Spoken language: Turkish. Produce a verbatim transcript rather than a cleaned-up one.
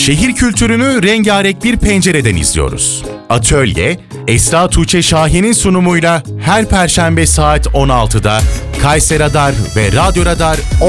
Şehir kültürünü rengarenk bir pencereden izliyoruz. Atölye, Esra Tuğçe Şahin'in sunumuyla her Perşembe saat on altıda Kayseri Radar ve Radyo Radar